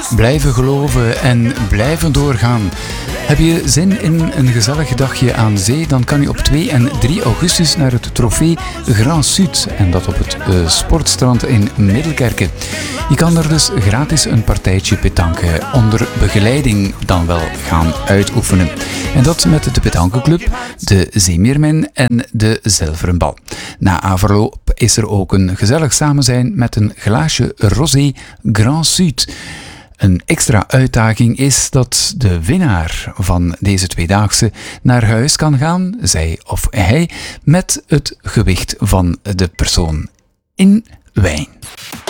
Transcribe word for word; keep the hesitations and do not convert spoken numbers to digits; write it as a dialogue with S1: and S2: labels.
S1: Blijven geloven en blijven doorgaan. Heb je zin in een gezellig dagje aan zee, dan kan je op twee en drie augustus naar het trofee Grand Sud, en dat op het uh, sportstrand in Middelkerke. Je kan er dus gratis een partijtje petanque onder begeleiding dan wel gaan uitoefenen. En dat met de petanqueclub, de Zeemeermin en de Zilveren Bal. Na afloop is er ook een gezellig samenzijn met een glaasje rosé Grand Sud. Een extra uitdaging is dat de winnaar van deze tweedaagse naar huis kan gaan, zij of hij, met het gewicht van de persoon in wijn.